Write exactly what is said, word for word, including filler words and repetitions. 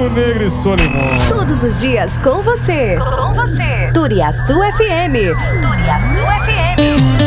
Negro e Solimões. Todos os dias com você. Com você. Turiaçu F M. Turiaçu F M.